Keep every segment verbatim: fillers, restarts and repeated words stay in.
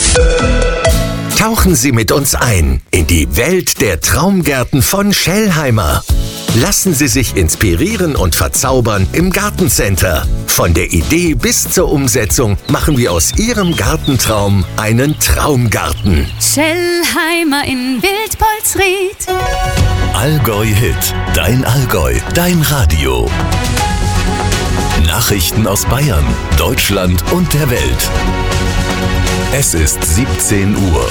Tauchen Sie mit uns ein in die Welt der Traumgärten von Schellheimer. Lassen Sie sich inspirieren und verzaubern im Gartencenter. Von der Idee bis zur Umsetzung machen wir aus Ihrem Gartentraum einen Traumgarten. Schellheimer in Wildpolsried. Allgäu Hit, dein Allgäu, dein Radio. Nachrichten aus Bayern, Deutschland und der Welt. Es ist siebzehn Uhr.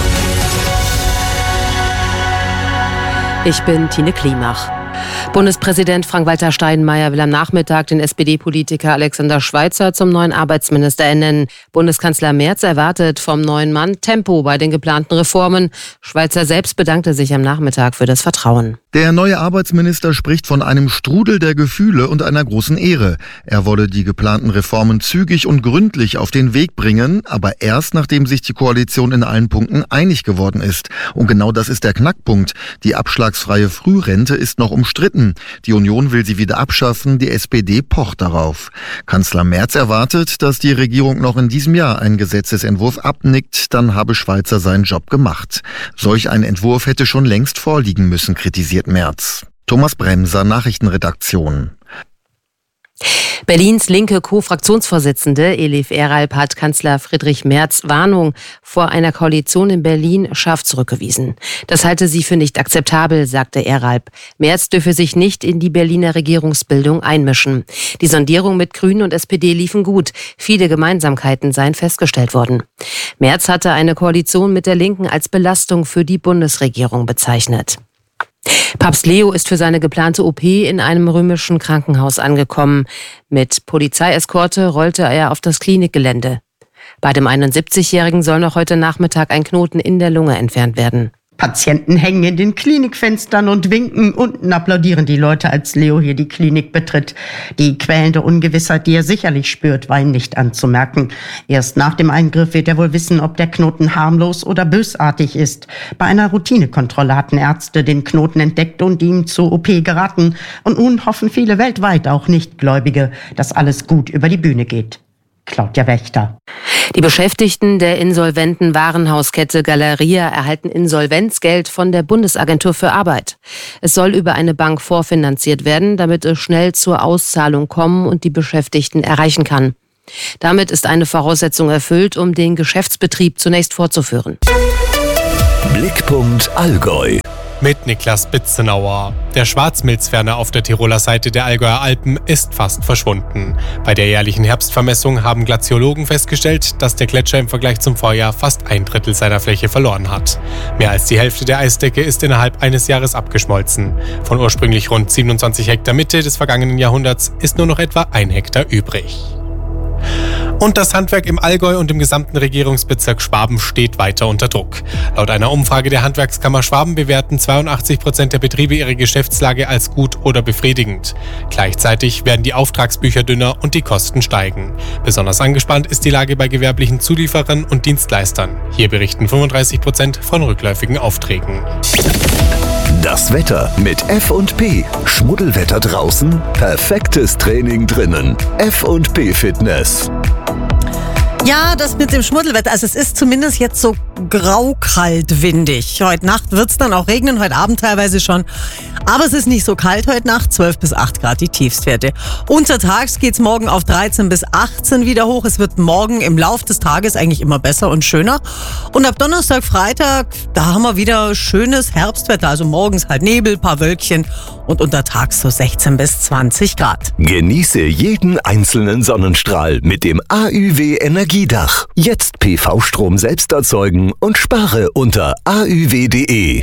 Ich bin Tine Klimach. Bundespräsident Frank-Walter Steinmeier will am Nachmittag den S P D-Politiker Alexander Schweitzer zum neuen Arbeitsminister ernennen. Bundeskanzler Merz erwartet vom neuen Mann Tempo bei den geplanten Reformen. Schweitzer selbst bedankte sich am Nachmittag für das Vertrauen. Der neue Arbeitsminister spricht von einem Strudel der Gefühle und einer großen Ehre. Er wolle die geplanten Reformen zügig und gründlich auf den Weg bringen, aber erst nachdem sich die Koalition in allen Punkten einig geworden ist. Und genau das ist der Knackpunkt. Die abschlagsfreie Frührente ist noch umstritten. Die Union will sie wieder abschaffen, die S P D pocht darauf. Kanzler Merz erwartet, dass die Regierung noch in diesem Jahr einen Gesetzesentwurf abnickt, dann habe Schweitzer seinen Job gemacht. Solch ein Entwurf hätte schon längst vorliegen müssen, kritisiert Merz. Thomas Bremser, Nachrichtenredaktion. Berlins linke Co-Fraktionsvorsitzende Elif Eralp hat Kanzler Friedrich Merz Warnung vor einer Koalition in Berlin scharf zurückgewiesen. Das halte sie für nicht akzeptabel, sagte Eralp. Merz dürfe sich nicht in die Berliner Regierungsbildung einmischen. Die Sondierungen mit Grünen und S P D liefen gut. Viele Gemeinsamkeiten seien festgestellt worden. Merz hatte eine Koalition mit der Linken als Belastung für die Bundesregierung bezeichnet. Papst Leo ist für seine geplante O P in einem römischen Krankenhaus angekommen. Mit Polizeieskorte rollte er auf das Klinikgelände. Bei dem einundsiebzigjährigen soll noch heute Nachmittag ein Knoten in der Lunge entfernt werden. Patienten hängen in den Klinikfenstern und winken. Unten applaudieren die Leute, als Leo hier die Klinik betritt. Die quälende Ungewissheit, die er sicherlich spürt, war ihm nicht anzumerken. Erst nach dem Eingriff wird er wohl wissen, ob der Knoten harmlos oder bösartig ist. Bei einer Routinekontrolle hatten Ärzte den Knoten entdeckt und ihm zur O P geraten. Und nun hoffen viele weltweit, auch Nichtgläubige, dass alles gut über die Bühne geht. Claudia Wächter. Die Beschäftigten der insolventen Warenhauskette Galeria erhalten Insolvenzgeld von der Bundesagentur für Arbeit. Es soll über eine Bank vorfinanziert werden, damit es schnell zur Auszahlung kommen und die Beschäftigten erreichen kann. Damit ist eine Voraussetzung erfüllt, um den Geschäftsbetrieb zunächst fortzuführen. Blickpunkt Allgäu. Mit Niklas Bitzenauer. Der Schwarzmilzferner auf der Tiroler Seite der Allgäuer Alpen ist fast verschwunden. Bei der jährlichen Herbstvermessung haben Glaziologen festgestellt, dass der Gletscher im Vergleich zum Vorjahr fast ein Drittel seiner Fläche verloren hat. Mehr als die Hälfte der Eisdecke ist innerhalb eines Jahres abgeschmolzen. Von ursprünglich rund siebenundzwanzig Hektar Mitte des vergangenen Jahrhunderts ist nur noch etwa ein Hektar übrig. Und das Handwerk im Allgäu und im gesamten Regierungsbezirk Schwaben steht weiter unter Druck. Laut einer Umfrage der Handwerkskammer Schwaben bewerten zweiundachtzig Prozent der Betriebe ihre Geschäftslage als gut oder befriedigend. Gleichzeitig werden die Auftragsbücher dünner und die Kosten steigen. Besonders angespannt ist die Lage bei gewerblichen Zulieferern und Dienstleistern. Hier berichten fünfunddreißig Prozent von rückläufigen Aufträgen. Das Wetter mit F und P. Schmuddelwetter draußen, perfektes Training drinnen. F und P Fitness. Ja, das mit dem Schmuddelwetter, also es ist zumindest jetzt so grau-kalt windig. Heute Nacht wird es dann auch regnen, heute Abend teilweise schon. Aber es ist nicht so kalt heute Nacht, zwölf bis acht Grad die Tiefstwerte. Untertags geht es morgen auf dreizehn bis achtzehn wieder hoch. Es wird morgen im Lauf des Tages eigentlich immer besser und schöner. Und ab Donnerstag, Freitag, da haben wir wieder schönes Herbstwetter. Also morgens halt Nebel, paar Wölkchen und untertags so sechzehn bis zwanzig Grad. Genieße jeden einzelnen Sonnenstrahl mit dem A Ü W Energiedach. Jetzt P V-Strom selbst erzeugen und spare unter a ü w punkt d e.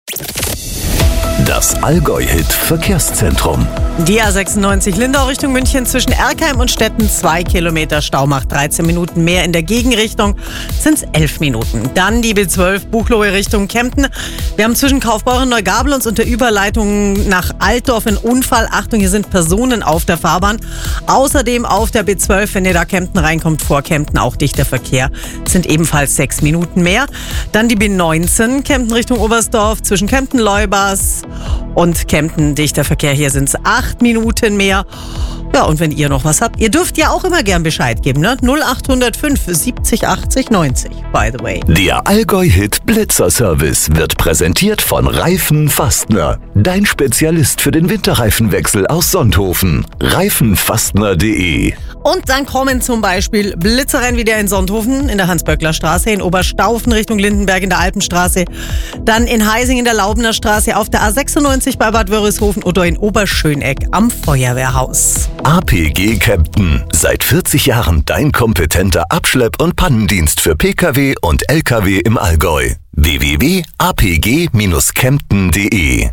Das Allgäu-Hit-Verkehrszentrum. Die A sechsundneunzig Lindau Richtung München zwischen Erkheim und Stetten zwei Kilometer Stau macht dreizehn Minuten mehr. In der Gegenrichtung sind es elf Minuten. Dann die B zwölf Buchloe Richtung Kempten. Wir haben zwischen Kaufbeuren und Neugabel uns unter Überleitung nach Altdorf einen Unfall. Achtung, hier sind Personen auf der Fahrbahn. Außerdem auf der B zwölf, wenn ihr da Kempten reinkommt, vor Kempten auch dichter Verkehr, sind ebenfalls sechs Minuten mehr. Dann die B neunzehn Kempten Richtung Oberstdorf zwischen Kempten-Leubers und Kempten dichter Verkehr. Hier sind es acht Minuten mehr. Ja, und wenn ihr noch was habt, ihr dürft ja auch immer gern Bescheid geben, ne? null acht null fünf siebzig achtzig neunzig, by the way. Der Allgäu-Hit Blitzer-Service wird präsentiert von Reifen Fastner. Dein Spezialist für den Winterreifenwechsel aus Sonthofen. reifenfastner punkt de. Und dann kommen zum Beispiel Blitzerrennen wieder in Sonthofen, in der Hans-Böckler-Straße, in Oberstaufen Richtung Lindenberg in der Alpenstraße, dann in Heising in der Laubener Straße, auf der A sechsundneunzig bei Bad Wörishofen oder in Oberschöneck am Feuerwehrhaus. A P G Kempten. Seit vierzig Jahren dein kompetenter Abschlepp- und Pannendienst für Pkw und Lkw im Allgäu. w w w punkt a p g kempten punkt de.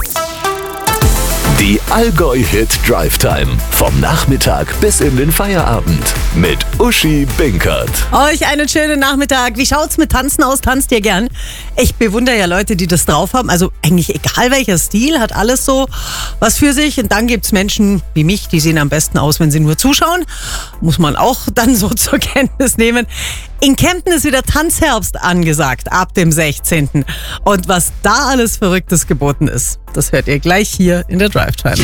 Die Allgäu-Hit Drive Time. Vom Nachmittag bis in den Feierabend. Mit Uschi Binkert. Euch einen schönen Nachmittag. Wie schaut's mit Tanzen aus? Tanzt ihr gern? Ich bewundere ja Leute, die das drauf haben. Also eigentlich egal welcher Stil, hat alles so was für sich. Und dann gibt's Menschen wie mich, die sehen am besten aus, wenn sie nur zuschauen. Muss man auch dann so zur Kenntnis nehmen. In Kempten ist wieder Tanzherbst angesagt, ab dem sechzehnten Und was da alles Verrücktes geboten ist, das hört ihr gleich hier in der Drive Time.